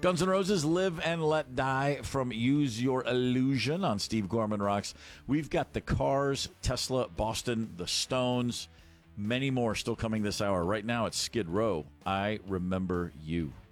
Guns N' Roses, Live and Let Die from Use Your Illusion on Steve Gorman Rocks. We've got the Cars, Tesla, Boston, the Stones, many more still coming this hour. Right now it's Skid Row, I Remember You.